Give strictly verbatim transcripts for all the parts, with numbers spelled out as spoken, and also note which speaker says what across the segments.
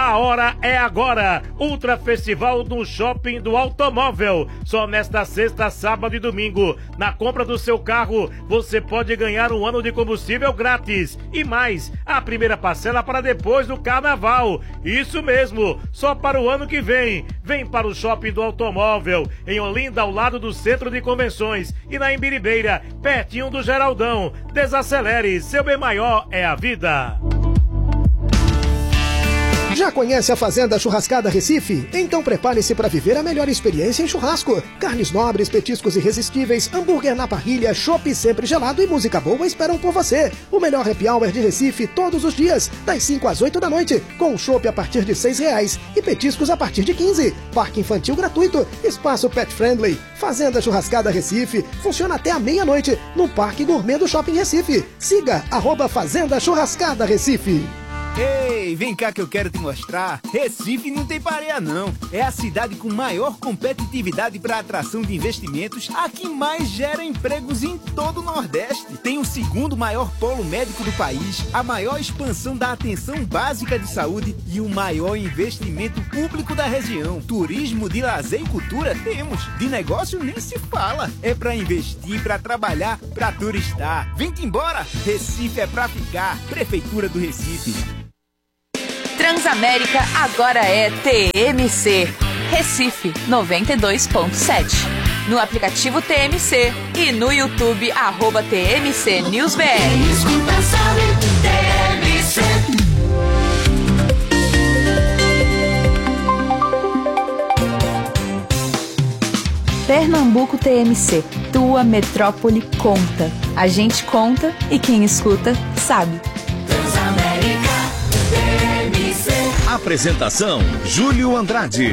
Speaker 1: A hora é agora. Ultra Festival no Shopping do Automóvel. Só nesta sexta, sábado e domingo. Na compra do seu carro, você pode ganhar um ano de combustível grátis. E mais, a primeira parcela para depois do carnaval. Isso mesmo, só para o ano que vem. Vem para o Shopping do Automóvel, em Olinda, ao lado do Centro de Convenções. E na Imbiribeira, pertinho do Geraldão. Desacelere, seu bem maior é a vida.
Speaker 2: Já conhece a Fazenda Churrascada Recife? Então prepare-se para viver a melhor experiência em churrasco. Carnes nobres, petiscos irresistíveis, hambúrguer na parrilha, chopp sempre gelado e música boa esperam por você. O melhor happy hour de Recife todos os dias, das cinco às oito da noite, com chopp a partir de seis reais e petiscos a partir de quinze. Parque infantil gratuito, espaço pet friendly. Fazenda Churrascada Recife funciona até a meia-noite no Parque Gourmet do Shopping Recife. Siga arroba Fazenda Churrascada Recife.
Speaker 3: Ei, vem cá que eu quero te mostrar. Recife não tem pareia não. É a cidade com maior competitividade para atração de investimentos, a que mais gera empregos em todo o Nordeste. Tem o segundo maior polo médico do país, a maior expansão da atenção básica de saúde e o maior investimento público da região. Turismo, de lazer e cultura temos. De negócio nem se fala. É para investir, para trabalhar, para turistar. Vem-te embora. Recife é para ficar. Prefeitura do Recife.
Speaker 4: Transamérica agora é T M C. Recife noventa e dois ponto sete. No aplicativo T M C e no YouTube, arroba T M C News B R. Pernambuco T M C, tua metrópole conta. A gente conta e quem escuta sabe.
Speaker 5: Apresentação, Júlio Andrade.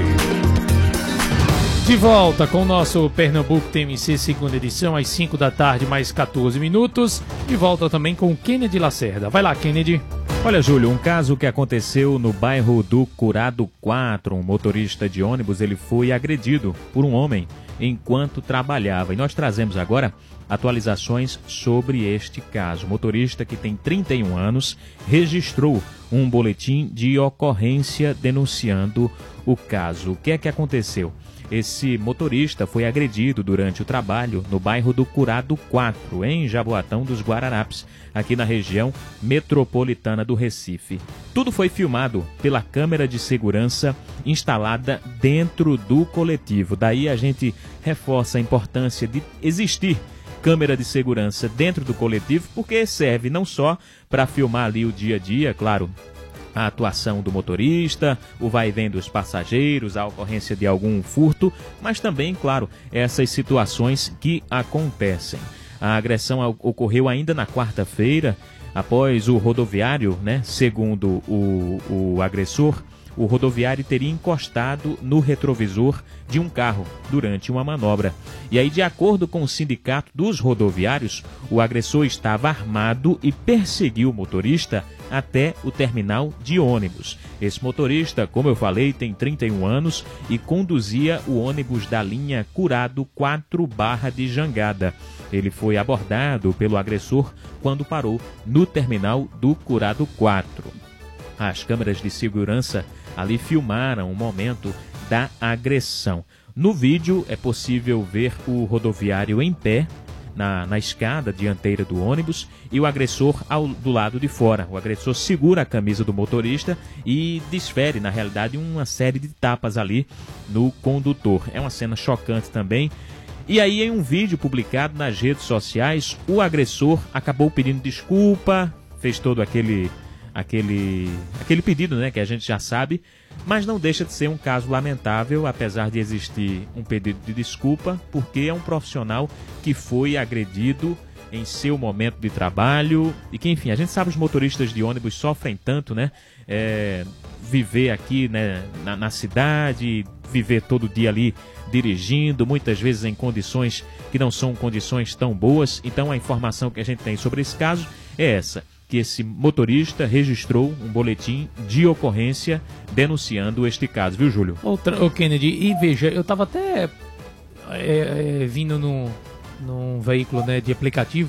Speaker 6: De volta com o nosso Pernambuco T M C, segunda edição, às cinco da tarde, mais quatorze minutos. De volta também com o Kennedy Lacerda. Vai lá, Kennedy.
Speaker 7: Olha, Júlio, um caso que aconteceu no bairro do Curado quatro. Um motorista de ônibus, ele foi agredido por um homem enquanto trabalhava. E nós trazemos agora atualizações sobre este caso. O motorista, que tem trinta e um anos, registrou um boletim de ocorrência denunciando o caso. O que é que aconteceu? Esse motorista foi agredido durante o trabalho no bairro do Curado quatro, em Jaboatão dos Guararapes, aqui na região metropolitana do Recife. Tudo foi filmado pela câmera de segurança instalada dentro do coletivo. Daí a gente reforça a importância de existir câmera de segurança dentro do coletivo, porque serve não só para filmar ali o dia a dia, claro, a atuação do motorista, o vai e vem dos passageiros, a ocorrência de algum furto, mas também, claro, essas situações que acontecem. A agressão ocorreu ainda na quarta-feira, após o rodoviário, né, segundo o, o agressor, o rodoviário teria encostado no retrovisor de um carro durante uma manobra. E aí, de acordo com o sindicato dos rodoviários, o agressor estava armado e perseguiu o motorista até o terminal de ônibus. Esse motorista, como eu falei, tem trinta e um anos e conduzia o ônibus da linha Curado quatro Barra de Jangada. Ele foi abordado pelo agressor quando parou no terminal do Curado quatro. As câmeras de segurança ali filmaram o momento da agressão. No vídeo é possível ver o rodoviário em pé na, na escada dianteira do ônibus e o agressor ao, do lado de fora. O agressor segura a camisa do motorista e desfere, na realidade, uma série de tapas ali no condutor. É uma cena chocante também. E aí, em um vídeo publicado nas redes sociais, o agressor acabou pedindo desculpa, fez todo aquele... Aquele, aquele pedido, né, que a gente já sabe, mas não deixa de ser um caso lamentável, apesar de existir um pedido de desculpa, porque é um profissional que foi agredido em seu momento de trabalho e que, enfim, a gente sabe, os motoristas de ônibus sofrem tanto, né, é, viver aqui, né, na, na cidade, viver todo dia ali dirigindo, muitas vezes em condições que não são condições tão boas. Então a informação que a gente tem sobre esse caso é essa, que esse motorista registrou um boletim de ocorrência denunciando este caso, viu, Júlio?
Speaker 6: Outra, ô Kennedy, e veja, eu estava até é, é, vindo num, num veículo, né, de aplicativo,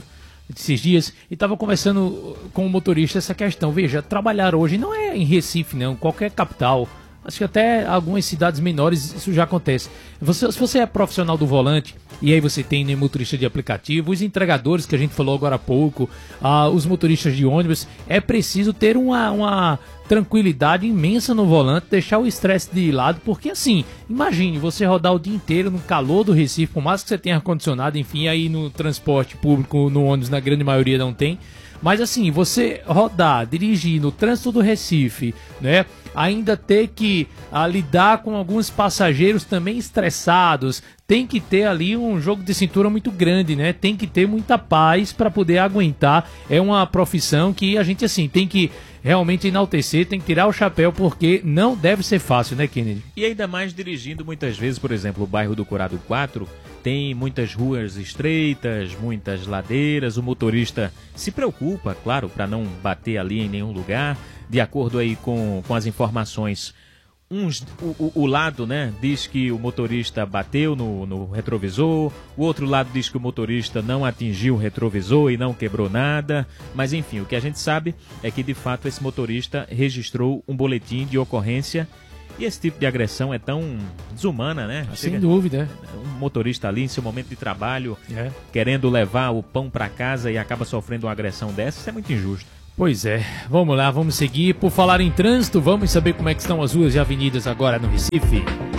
Speaker 6: esses dias e estava conversando com o motorista essa questão. Veja, trabalhar hoje não é em Recife, não, qualquer capital. Acho que até algumas cidades menores isso já acontece. Você, se você é profissional do volante, e aí você tem, né, motorista de aplicativo, os entregadores que a gente falou agora há pouco, ah, os motoristas de ônibus, é preciso ter uma, uma tranquilidade imensa no volante, deixar o estresse de lado, porque assim, imagine você rodar o dia inteiro no calor do Recife, por mais que você tenha ar-condicionado, enfim, aí no transporte público, no ônibus, na grande maioria não tem. Mas assim, você rodar, dirigir no trânsito do Recife, né? Ainda ter que ah, lidar com alguns passageiros também estressados, tem que ter ali um jogo de cintura muito grande, né? Tem que ter muita paz para poder aguentar. É uma profissão que a gente assim tem que realmente enaltecer, tem que tirar o chapéu, porque não deve ser fácil, né, Kennedy?
Speaker 7: E ainda mais dirigindo muitas vezes, por exemplo, o bairro do Curado quatro, tem muitas ruas estreitas, muitas ladeiras, o motorista se preocupa, claro, para não bater ali em nenhum lugar, de acordo aí com, com as informações. Uns, o, o, o lado, né, diz que o motorista bateu no, no retrovisor, o outro lado diz que o motorista não atingiu o retrovisor e não quebrou nada, mas enfim, o que a gente sabe é que de fato esse motorista registrou um boletim de ocorrência. E esse tipo de agressão é tão desumana, né?
Speaker 6: Sem
Speaker 7: Chega,
Speaker 6: dúvida.
Speaker 7: Um motorista ali em seu momento de trabalho,
Speaker 6: É.
Speaker 7: querendo levar o pão para casa e acaba sofrendo uma agressão dessa, isso é muito injusto.
Speaker 6: Pois é, vamos lá, vamos seguir. Por falar em trânsito, vamos saber como é que estão as ruas e avenidas agora no Recife.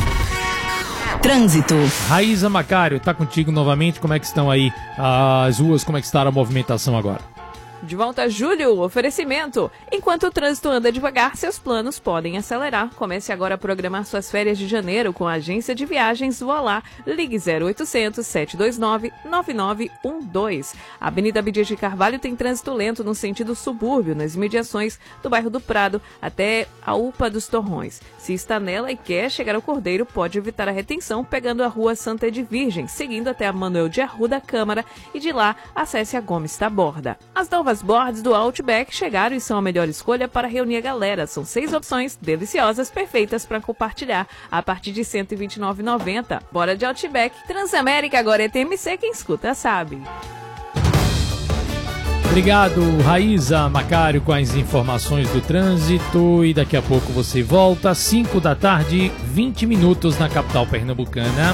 Speaker 4: Trânsito.
Speaker 6: Raíza Macário, tá contigo novamente, como é que estão aí as ruas, como é que está a movimentação agora?
Speaker 8: De volta, Júlio, oferecimento. Enquanto o trânsito anda devagar, seus planos podem acelerar. Comece agora a programar suas férias de janeiro com a agência de viagens Voilá. Ligue zero oitocentos, sete dois nove, nove nove um dois. A Avenida Abdias de Carvalho tem trânsito lento no sentido subúrbio, nas imediações do bairro do Prado até a U P A dos Torrões. Se está nela e quer chegar ao Cordeiro, pode evitar a retenção pegando a rua Santa de Virgem, seguindo até a Manuel de Arruda Câmara e de lá acesse a Gomes Taborda. As novas boards do Outback chegaram e são a melhor escolha para reunir a galera. São seis opções deliciosas, perfeitas para compartilhar, a partir de cento e vinte e nove reais e noventa centavos. Bora de Outback. Transamérica agora é T M C, quem escuta sabe.
Speaker 6: Obrigado, Raíza Macário, com as informações do trânsito. E daqui a pouco você volta às cinco da tarde, vinte minutos na capital pernambucana.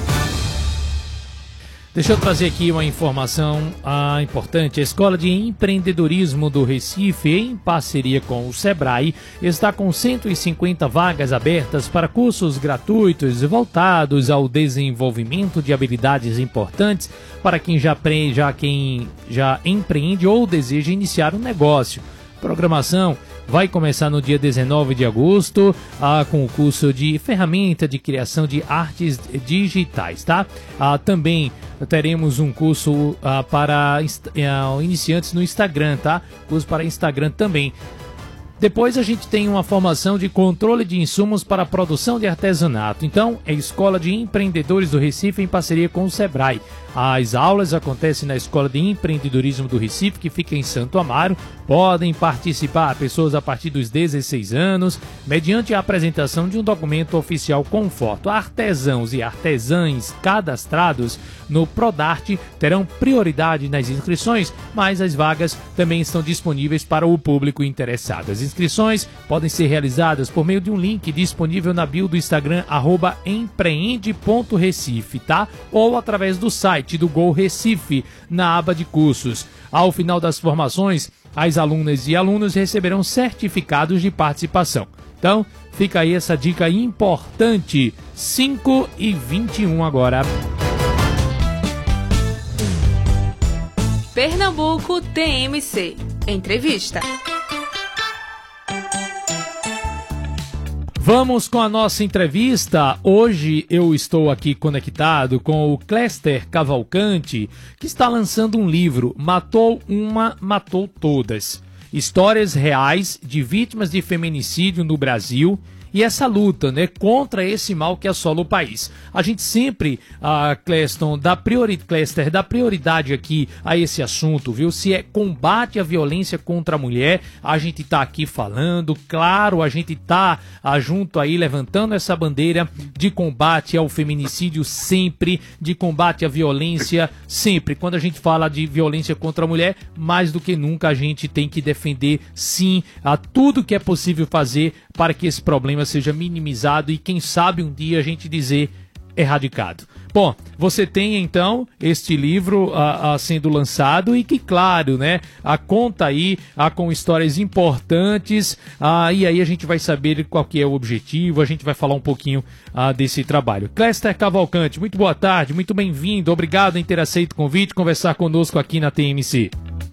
Speaker 6: Deixa eu trazer aqui uma informação ah, importante. A Escola de Empreendedorismo do Recife, em parceria com o Sebrae, está com cento e cinquenta vagas abertas para cursos gratuitos voltados ao desenvolvimento de habilidades importantes para quem já, pre... já, quem já empreende ou deseja iniciar um negócio. Programação vai começar no dia dezenove de agosto ah, com o curso de ferramenta de criação de artes digitais, tá? Ah, também teremos um curso ah, para ah, iniciantes no Instagram, tá? Curso para Instagram também. Depois a gente tem uma formação de controle de insumos para a produção de artesanato. Então, é a Escola de Empreendedores do Recife em parceria com o Sebrae. As aulas acontecem na Escola de Empreendedorismo do Recife, que fica em Santo Amaro. Podem participar pessoas a partir dos dezesseis anos, mediante a apresentação de um documento oficial com foto. Artesãos e artesãs cadastrados no Prodarte terão prioridade nas inscrições, mas as vagas também estão disponíveis para o público interessado. As inscrições podem ser realizadas por meio de um link disponível na bio do Instagram, arroba empreende ponto recife, tá? Ou através do site do Gol Recife, na aba de cursos. Ao final das formações, as alunas e alunos receberão certificados de participação. Então, fica aí essa dica importante. cinco e vinte e um agora.
Speaker 4: Pernambuco T M C. Entrevista.
Speaker 6: Vamos com a nossa entrevista. Hoje eu estou aqui conectado com o Cléster Cavalcante, que está lançando um livro, Matou Uma, Matou Todas. histórias reais de vítimas de feminicídio no Brasil e essa luta, né, contra esse mal que assola o país. A gente sempre, a Cleston, dá, priori, Clester, dá prioridade aqui a esse assunto, viu? Se é combate à violência contra a mulher, a gente tá aqui falando, claro, a gente tá a, junto aí levantando essa bandeira de combate ao feminicídio sempre, de combate à violência sempre. Quando a gente fala de violência contra a mulher, mais do que nunca a gente tem que defender, sim, a tudo que é possível fazer para que esse problema seja minimizado e quem sabe um dia a gente dizer erradicado. Bom, você tem então este livro a, a sendo lançado e que, claro, né, a conta aí a, com histórias importantes, a, e aí a gente vai saber qual que é o objetivo, a gente vai falar um pouquinho a, desse trabalho. Clester Cavalcante, muito boa tarde, muito bem-vindo, obrigado em ter aceito o convite, conversar conosco aqui na T M C.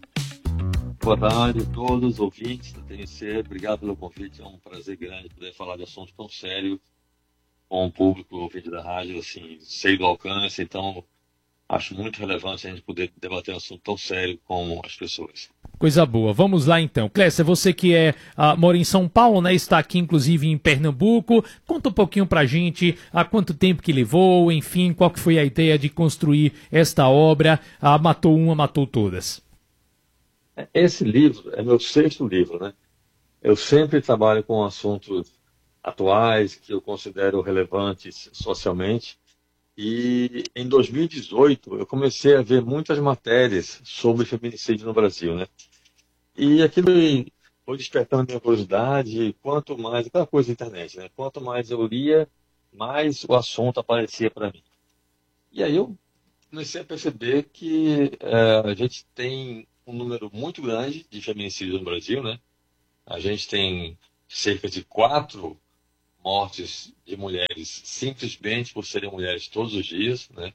Speaker 9: Boa tarde a todos os ouvintes da T M C, obrigado pelo convite, é um prazer grande poder falar de assuntos tão sérios com o público ouvinte da rádio, assim, sei do alcance, então acho muito relevante a gente poder debater um assunto tão sério com as pessoas.
Speaker 6: Coisa boa, vamos lá então. Clécia, você que é, uh, mora em São Paulo, né, está aqui inclusive em Pernambuco, conta um pouquinho pra gente há quanto tempo que levou, enfim, qual que foi a ideia de construir esta obra, uh, matou uma, matou todas.
Speaker 9: Esse livro é meu sexto livro, né? Eu sempre trabalho com assuntos atuais que eu considero relevantes socialmente e em dois mil e dezoito eu comecei a ver muitas matérias sobre feminicídio no Brasil, né? E aquilo foi despertando minha curiosidade, quanto mais, aquela coisa da internet, né? Quanto mais eu lia, mais o assunto aparecia para mim. E aí eu comecei a perceber que é, a gente tem um número muito grande de feminicídios no Brasil, né? A gente tem cerca de quatro mortes de mulheres simplesmente por serem mulheres todos os dias, né?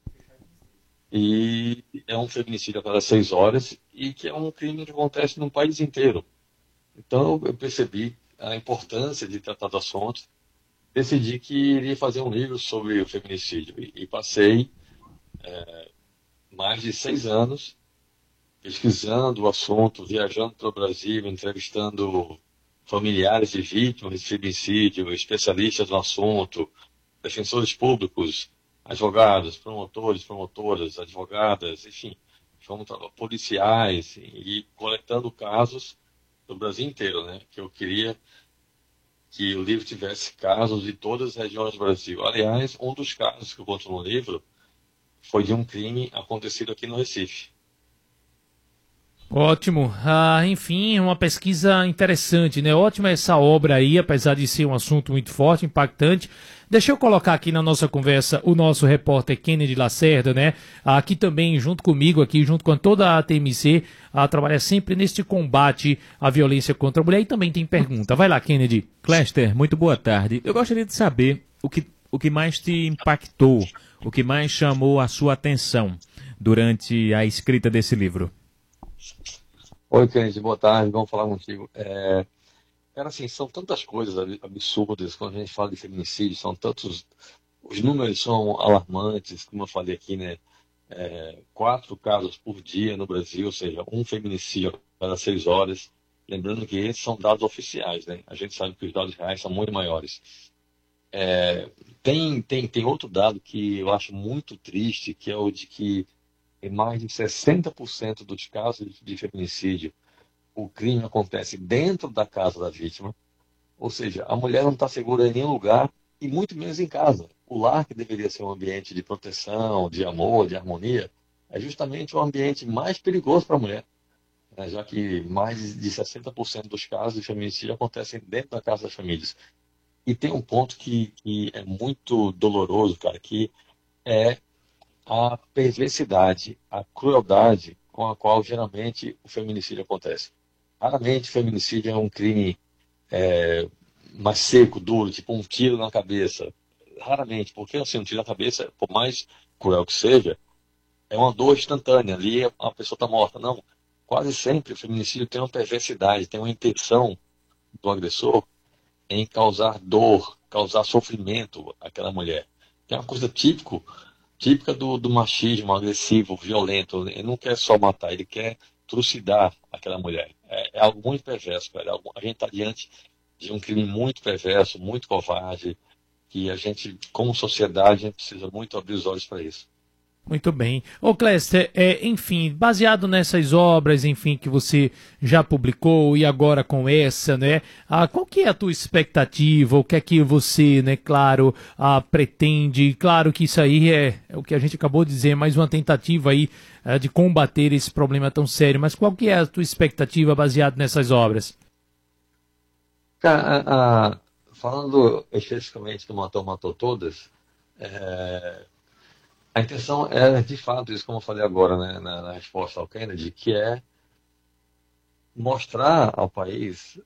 Speaker 9: E é um feminicídio a cada seis horas e que é um crime que acontece no país inteiro. Então eu percebi a importância de tratar do assunto, decidi que iria fazer um livro sobre o feminicídio e, e passei é, mais de seis anos pesquisando o assunto, viajando pelo Brasil, entrevistando familiares de vítimas de feminicídio, especialistas no assunto, defensores públicos, advogados, promotores, promotoras, advogadas, enfim, fomos policiais e coletando casos do Brasil inteiro, né? Que eu queria que o livro tivesse casos de todas as regiões do Brasil. Aliás, um dos casos que eu conto no livro foi de um crime acontecido aqui no Recife.
Speaker 6: Ótimo, ah, enfim, uma pesquisa interessante, né? Ótima essa obra aí, apesar de ser um assunto muito forte, impactante. Deixa eu colocar aqui na nossa conversa o nosso repórter Kennedy Lacerda, né? Aqui também, junto comigo, aqui junto com toda a T M C, ah, trabalha sempre neste combate à violência contra a mulher e também tem pergunta. Vai lá, Kennedy.
Speaker 7: Clester, muito boa tarde. Eu gostaria de saber o que, o que mais te impactou, o que mais chamou a sua atenção durante a escrita desse livro.
Speaker 9: Oi, Kennedy, boa tarde, vamos falar contigo. É, cara, assim, são tantas coisas absurdas quando a gente fala de feminicídio, são tantos, os números são alarmantes, como eu falei aqui, né? É, quatro casos por dia no Brasil, ou seja, um feminicídio a cada seis horas. Lembrando que esses são dados oficiais, né? A gente sabe que os dados reais são muito maiores. É, tem, tem, tem outro dado que eu acho muito triste, que é o de que em mais de sessenta por cento dos casos de feminicídio, o crime acontece dentro da casa da vítima. Ou seja, a mulher não está segura em nenhum lugar e muito menos em casa. O lar, que deveria ser um ambiente de proteção, de amor, de harmonia, é justamente o ambiente mais perigoso para a mulher, né? Já que mais de sessenta por cento dos casos de feminicídio acontecem dentro da casa das famílias. E tem um ponto que, que é muito doloroso, cara, que é a perversidade, a crueldade com a qual geralmente o feminicídio acontece. Raramente o feminicídio é um crime é, mais seco, duro, tipo um tiro na cabeça. Raramente, porque assim, um tiro na cabeça, por mais cruel que seja, é uma dor instantânea, ali a pessoa está morta. Não, quase sempre o feminicídio tem uma perversidade, tem uma intenção do agressor em causar dor, causar sofrimento àquela mulher. Que é uma coisa típico típica do, do machismo agressivo, violento. Ele não quer só matar, ele quer trucidar aquela mulher. é, é algo muito perverso, cara. É algo, a gente está diante de um crime muito perverso, muito covarde, que a gente, como sociedade, a gente precisa muito abrir os olhos para isso.
Speaker 6: Muito bem. Ô Cléster, é, enfim, baseado nessas obras, enfim, que você já publicou e agora com essa, né? Ah, qual que é a tua expectativa? O que é que você, né, claro, ah, pretende? Claro que isso aí é, é o que a gente acabou de dizer, mais uma tentativa aí ah, de combater esse problema tão sério. Mas qual que é a tua expectativa baseada nessas obras?
Speaker 9: Cara, a, a, falando especificamente do Matou, Matou Todas, é... a intenção é, de fato, isso como eu falei agora, né, na, na resposta ao Kennedy, que é mostrar ao país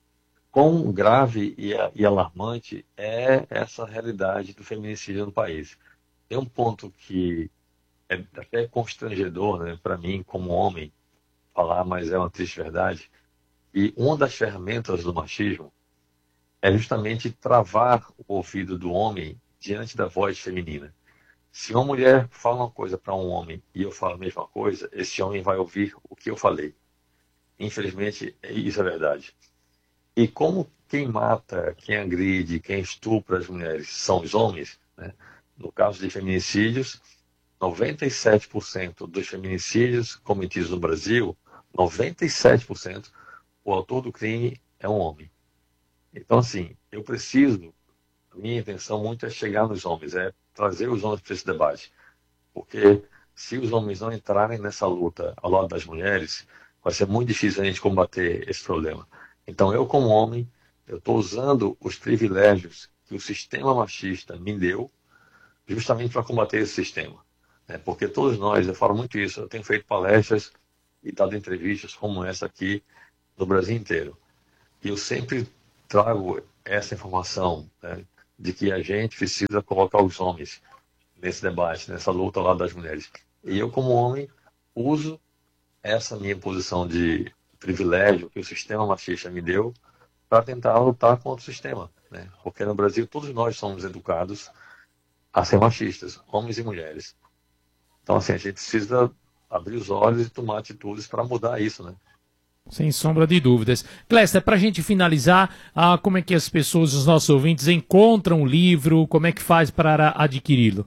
Speaker 9: quão grave e, e alarmante é essa realidade do feminicídio no país. Tem um ponto que é até constrangedor, né, para mim, como homem, falar, mas é uma triste verdade, e uma das ferramentas do machismo é justamente travar o ouvido do homem diante da voz feminina. Se uma mulher fala uma coisa para um homem e eu falo a mesma coisa, esse homem vai ouvir o que eu falei. Infelizmente, isso é verdade. E como quem mata, quem agride, quem estupra as mulheres são os homens, né? No caso de feminicídios, noventa e sete por cento dos feminicídios cometidos no Brasil, noventa e sete por cento, o autor do crime é um homem. Então, assim, eu preciso, a minha intenção muito é chegar nos homens, é trazer os homens para esse debate. Porque se os homens não entrarem nessa luta ao lado das mulheres, vai ser muito difícil a gente combater esse problema. Então, eu como homem, eu estou usando os privilégios que o sistema machista me deu justamente para combater esse sistema. Né? Porque todos nós, eu falo muito isso, eu tenho feito palestras e dado entrevistas como essa aqui no Brasil inteiro. E eu sempre trago essa informação, né, de que a gente precisa colocar os homens nesse debate, nessa luta lá das mulheres. E eu, como homem, uso essa minha posição de privilégio que o sistema machista me deu para tentar lutar contra o sistema. Né? Porque no Brasil todos nós somos educados a ser machistas, homens e mulheres. Então, assim, a gente precisa abrir os olhos e tomar atitudes para mudar isso, né?
Speaker 6: Sem sombra de dúvidas. Cléster, para a gente finalizar, ah, como é que as pessoas, os nossos ouvintes, encontram o livro? Como é que faz para adquiri-lo?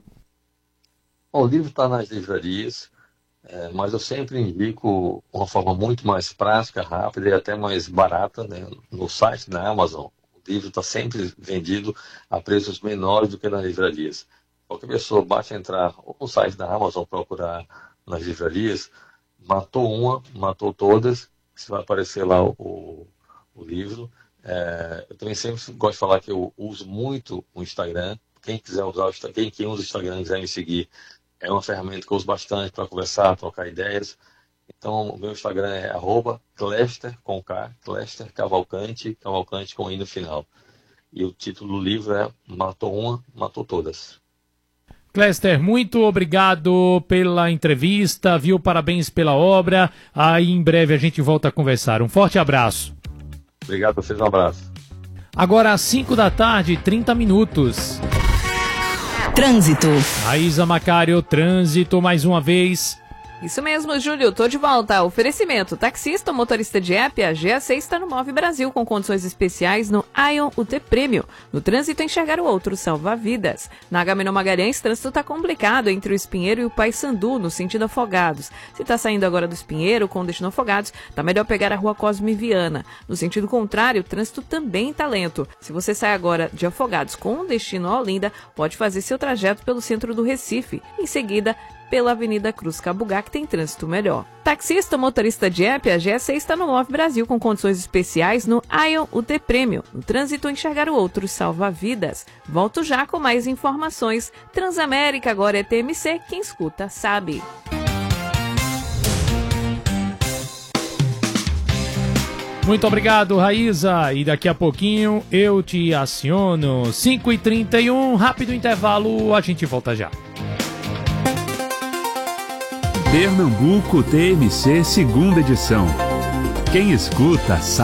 Speaker 9: Bom, o livro está nas livrarias, é, mas eu sempre indico uma forma muito mais prática, rápida e até mais barata, né, no site da Amazon. O livro está sempre vendido a preços menores do que nas livrarias. Qualquer pessoa basta entrar ou no site da Amazon, procurar nas livrarias, Matou Uma, Matou Todas, que vai aparecer lá o, o livro. É, eu também sempre gosto de falar que eu uso muito o Instagram. Quem quiser usar, quem, quem usa o Instagram e quiser me seguir, é uma ferramenta que eu uso bastante para conversar, trocar ideias. Então, o meu Instagram é arroba Cléster, com K, Cléster Cavalcante, Cavalcante com I no final. E o título do livro é Matou Uma, Matou Todas.
Speaker 6: Cléster, muito obrigado pela entrevista, viu? Parabéns pela obra. Aí em breve a gente volta a conversar. Um forte abraço.
Speaker 9: Obrigado a vocês, um abraço.
Speaker 6: Agora às cinco da tarde, trinta minutos.
Speaker 4: Trânsito.
Speaker 6: Raíza Macário, trânsito mais uma vez.
Speaker 8: Isso mesmo, Júlio, tô de volta. Oferecimento, taxista, motorista de app, a G A C está no Move Brasil com condições especiais no Ion U T Premium. No trânsito, enxergar o outro salva vidas. Na Agamenon Magalhães, trânsito tá complicado entre o Espinheiro e o Paissandu, no sentido Afogados. Se tá saindo agora do Espinheiro com destino Afogados, tá melhor pegar a rua Cosme Viana. No sentido contrário, o trânsito também tá lento. Se você sai agora de Afogados com destino a Olinda, pode fazer seu trajeto pelo centro do Recife. Em seguida, pela Avenida Cruz Cabugá, que tem trânsito melhor. Taxista, motorista de app, a G A C está no Move Brasil com condições especiais no Ion U T Premium. No trânsito, enxergar o outro salva vidas. Volto já com mais informações. Transamérica agora é T M C, quem escuta sabe.
Speaker 6: Muito obrigado, Raíza. E daqui a pouquinho eu te aciono. cinco e trinta e um, rápido intervalo, a gente volta já.
Speaker 5: Pernambuco T M C, segunda edição. Quem escuta sabe.